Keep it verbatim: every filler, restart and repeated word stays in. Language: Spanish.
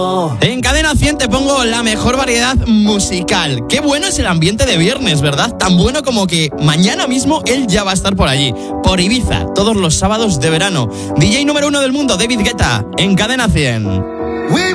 En Cadena cien te pongo la mejor variedad musical. Qué bueno es el ambiente de viernes, ¿verdad? Tan bueno como que mañana mismo él ya va a estar por allí, por Ibiza, todos los sábados de verano. D J número uno del mundo, David Guetta, en Cadena cien.